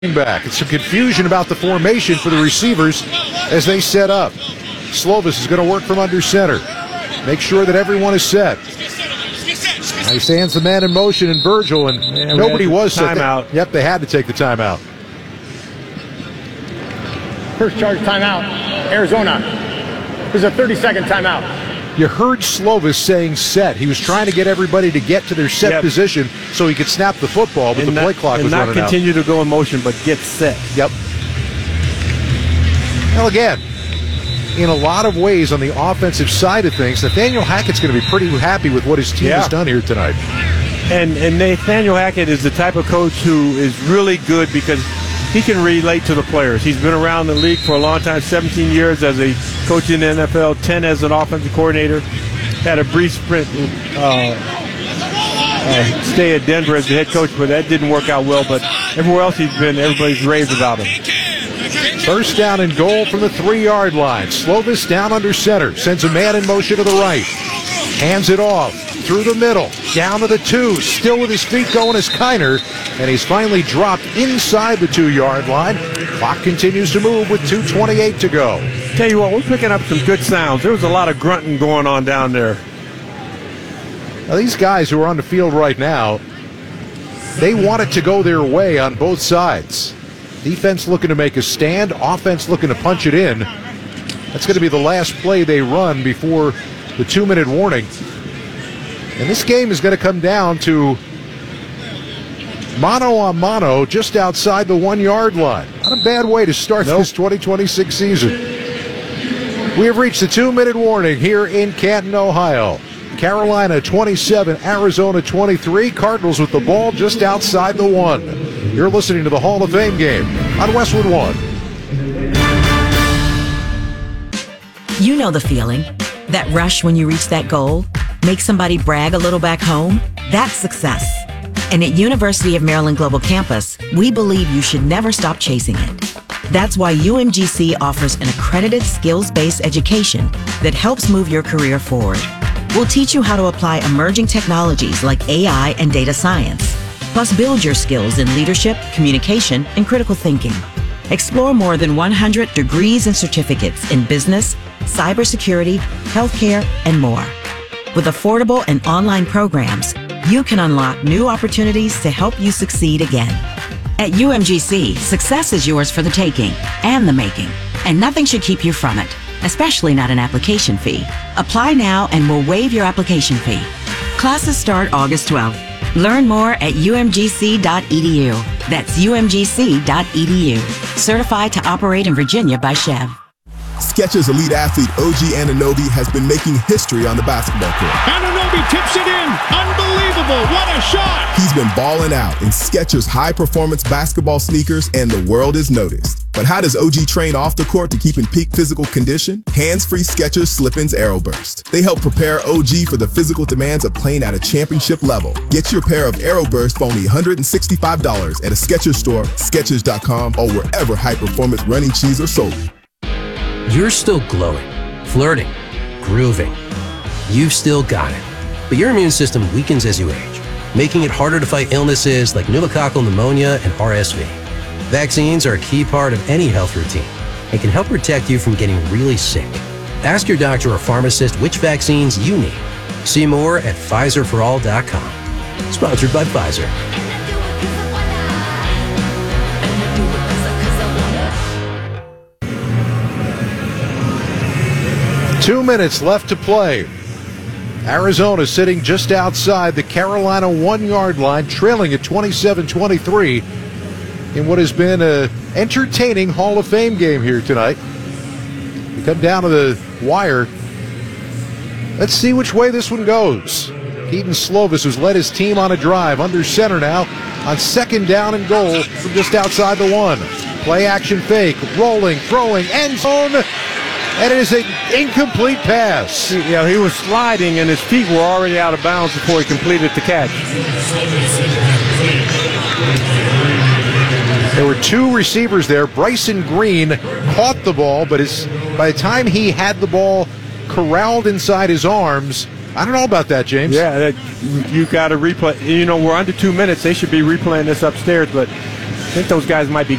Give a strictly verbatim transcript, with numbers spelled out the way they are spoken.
back. It's some confusion about the formation for the receivers as they set up. Slovis is going to work from under center. Make sure that everyone is set. Now he stands the man in motion in Virgil, and yeah, nobody was set. Timeout. Yep, they had to take the timeout. First charge timeout, Arizona. There's a thirty-second timeout. You heard Slovis saying set. He was trying to get everybody to get to their set yep. position so he could snap the football, but and the not, play clock and was not running out. continue to go in motion, but get set. Yep. Well, again, in a lot of ways on the offensive side of things, Nathaniel Hackett's going to be pretty happy with what his team yeah. has done here tonight. And, and Nathaniel Hackett is the type of coach who is really good because he can relate to the players. He's been around the league for a long time, seventeen years as a coach in the N F L, ten as an offensive coordinator. Had a brief sprint uh, uh, stay at Denver as the head coach, but that didn't work out well. But everywhere else he's been, everybody's raved about him. First down and goal from the three-yard line. Slovis down under center. Sends a man in motion to the right. Hands it off through the middle. Down to the two. Still with his feet going is Kiner. And he's finally dropped inside the two-yard line. Clock continues to move with two twenty-eight to go. Tell you what, we're picking up some good sounds. There was a lot of grunting going on down there. Now, these guys who are on the field right now, they want it to go their way on both sides. Defense looking to make a stand. Offense looking to punch it in. That's going to be the last play they run before the two-minute warning. And this game is going to come down to mano a mano just outside the one-yard line. Not a bad way to start nope. this twenty twenty-six season. We have reached the two-minute warning here in Canton, Ohio. Carolina twenty-seven, Arizona twenty-three. Cardinals with the ball just outside the one. You're listening to the Hall of Fame game on Westwood One. You know the feeling. That rush when you reach that goal. Make somebody brag a little back home. That's success. And at University of Maryland Global Campus, we believe you should never stop chasing it. That's why U M G C offers an accredited skills-based education that helps move your career forward. We'll teach you how to apply emerging technologies like A I and data science, plus build your skills in leadership, communication, and critical thinking. Explore more than one hundred degrees and certificates in business, cybersecurity, healthcare, and more. With affordable and online programs, you can unlock new opportunities to help you succeed again. At U M G C, success is yours for the taking and the making, and nothing should keep you from it, especially not an application fee. Apply now and we'll waive your application fee. Classes start August twelfth. Learn more at U M G C dot E D U. That's U M G C dot E D U. Certified to operate in Virginia by Chev. Skechers elite athlete O G Anunoby has been making history on the basketball court. Anunoby tips it in. Unbelievable. What a shot. He's been balling out in Skechers high-performance basketball sneakers, and the world is noticed. But how does O G train off the court to keep in peak physical condition? Hands-free Skechers Slip-ins Aeroburst. They help prepare O G for the physical demands of playing at a championship level. Get your pair of Aeroburst for only one hundred sixty-five dollars at a Skechers store, Skechers dot com, or wherever high-performance running shoes are sold. You're still glowing, flirting, grooving. You've still got it. But your immune system weakens as you age, making it harder to fight illnesses like pneumococcal pneumonia and R S V. Vaccines are a key part of any health routine and can help protect you from getting really sick. Ask your doctor or pharmacist which vaccines you need. See more at Pfizer for all dot com. Sponsored by Pfizer. Two minutes left to play. Arizona sitting just outside the Carolina one-yard line, trailing at twenty-seven twenty-three in what has been an entertaining Hall of Fame game here tonight. We come down to the wire. Let's see which way this one goes. Kedon Slovis, who's led his team on a drive, under center now on second down and goal from just outside the one. Play action fake, rolling, throwing, end zone. And it is an incomplete pass. Yeah, he was sliding and his feet were already out of bounds before he completed the catch. There were two receivers there. Bryson Green caught the ball, but his, by the time he had the ball corralled inside his arms, I don't know about that, James. Yeah, that, you got to replay. You know, we're under two minutes. They should be replaying this upstairs, but think those guys might be